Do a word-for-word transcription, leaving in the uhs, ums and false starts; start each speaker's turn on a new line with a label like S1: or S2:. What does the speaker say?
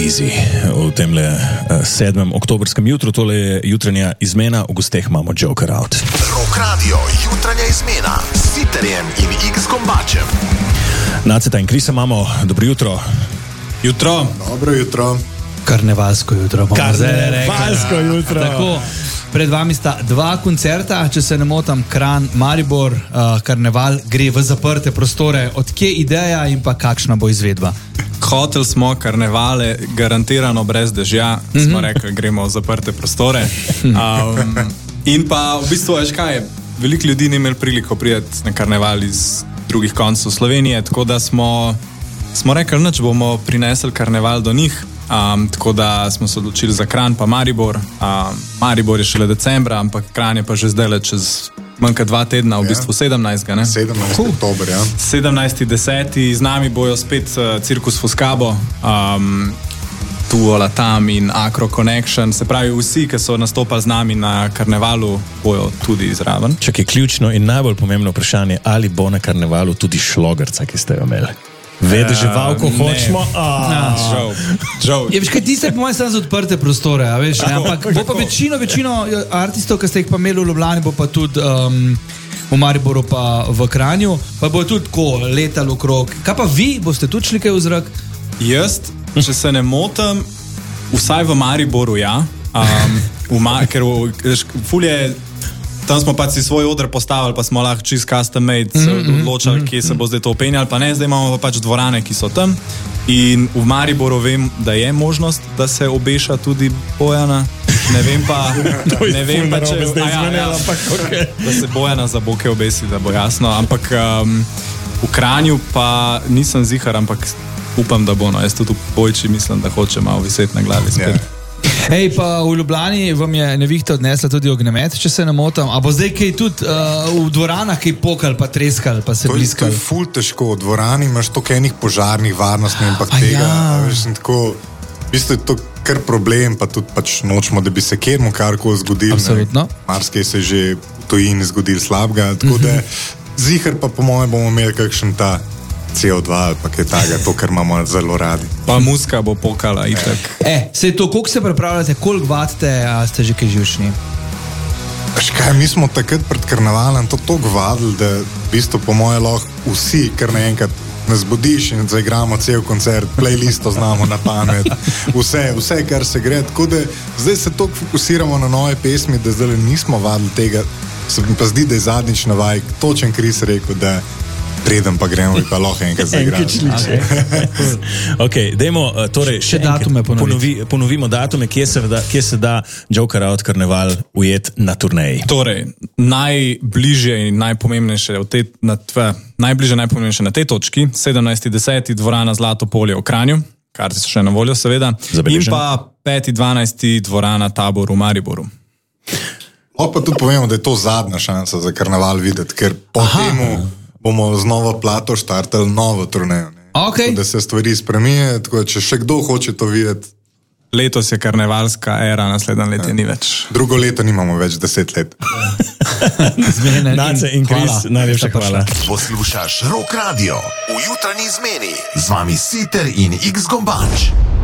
S1: Easy v temle uh, sedmem oktobrskem jutru, tole je jutranja izmena, v gosteh imamo Joker Out.
S2: Rock Radio, jutranja izmena s Sitarjem in X-Gombačem.
S1: Naceta in Krisa imamo, dobro jutro.
S3: Jutro.
S4: Dobro jutro.
S5: Karnevalsko jutro.
S1: Karnevalsko jutro.
S5: Tako, pred vami sta dva koncerta, če se ne motam, Kranj, Maribor, uh, Karneval gre v zaprte prostore. Od kje ideja in pa kakšna bo izvedba?
S3: Hotel smo karnevale, garantirano brez dežja, mm-hmm. smo rekli, gremo v zaprte prostore. Um, in pa v bistvu, veš kaj, veliko ljudi ni imeli priliko prijeti na karneval iz drugih koncev Slovenije, tako da smo, smo rekli, nič bomo prinesli karneval do njih. Um, tako da smo se odločili za Kranj pa Maribor. Um, Maribor je šele decembra, ampak Kranj je pa že zdaj čez manjka dva tedna, v
S4: ja.
S3: bistvu sedemnajstega.
S4: sedemnajstega oktober, ja.
S3: sedemnajsti deseti z nami bojo spet uh, Cirkus Foscabo, um, Tuola tam in Acro Connection, se pravi vsi, ki so nastopali z nami na karnevalu, bojo tudi zraven.
S1: Čak je ključno in najbolj pomembno vprašanje, ali bo na karnevalu tudi šlogerca, ki ste jo imeli. Vedeževal, ko uh, hočemo.
S3: Žal. Žal.
S5: Je, veš, kaj ti se po mojem stran za odprte prostore, a veš, ne? Ampak bo pa večino, večino artistov, ki ste jih pa imeli v Ljubljani, bo pa tudi um, v Mariboru pa v Kranju, pa bo tudi tako letalo okrog. Kaj pa vi, boste tudi šli kaj v zrak?
S3: Jaz, če se ne motim, vsaj v Mariboru, ja. Um, v Ma- ker v, ful je... Tam smo pa si svoj oder postavili, pa smo lahko čist custom made se odločali, kje se bo zdaj to openjali, pa ne, zdaj imamo pa pač dvorane, ki so tam. In v Mariboru vem, da je možnost, da se obeša tudi Bojana. Ne vem pa, ne vem pa, če
S1: zdaj
S3: ja, ja,
S1: okay.
S3: da se Bojana za boke obesi, da bo jasno. Ampak um, v Kranju pa nisem zihar, ampak upam, da bo. No. Jaz tudi v Bojči mislim, da hoče malo viseti na glavi spet. Yeah.
S5: Ej, pa v Ljubljani vam je nevihta odnesla tudi ognjemet, če se ne motam. A bo zdaj kaj tudi uh, v dvoranah kaj pokal, pa treskal, pa se
S4: to
S5: bliskal?
S4: To je ful težko. V dvorani imaš toliko enih požarnih varnostnih in pa
S5: A
S4: tega.
S5: ja.
S4: Veš, in tako, v bistvu je to kar problem, pa tudi pač nočemo, da bi se kjermu karkoli zgodil.
S5: Absolutno.
S4: Marsikaj se je že v tujini zgodil slabega, tako da zihar pa po mojem bomo imeli kakšen ta C O dva ali pa kaj taga, to, kar imamo zelo radi.
S3: Pa muska bo pokala itak.
S5: E, se je to, koliko se pripravljate, koliko vadite, a ste že kaj živčni?
S4: Veš kaj, mi smo takrat pred karnevalom to toliko vadili, da v bistvu po moje lahko vsi kar naenkrat nas budiš in zaigramo cel koncert, playlisto znamo na pamet, vse, vse, kar se gre. Tako da zdaj se toliko fokusiramo na nove pesmi, da zdaj nismo vadili tega. Se mi pa zdi, da je zadnjič na vaj točen Kris rekel, da preden pa gremo in pa lahko enkrat zaigramo.
S1: Ok, dajmo, uh, torej,
S5: še datume
S1: ponovi, ponovimo datume, kje se da, kje se da Joker Out Karneval ujet na turneji.
S3: Torej, najbližje in najpomembnejše, te, na tve, najbližje najpomembnejše na tej točki, sedemnajsti deseti dvorana Zlato polje v Kranju, kar so še na voljo seveda,
S1: Zabeležen.
S3: in pa peti dvanajsti dvorana Tabor v Mariboru.
S4: Lahko pa tudi povemo, da je to zadnja šansa za karneval videti, ker po temu bomo z novo plato štartali novo turnejo.
S5: Okay.
S4: Da se stvari spremenijo, tako da če še kdo hoče to videti.
S3: Letos je karnevalska era, naslednje leto ni več.
S4: Drugo leto nimamo več deset let.
S5: Zmene
S1: Nace in Kris, najlepša hvala.
S2: Poslušaš Rock Radio v jutranji izmeni. Z vami Sitar in X-Gombač.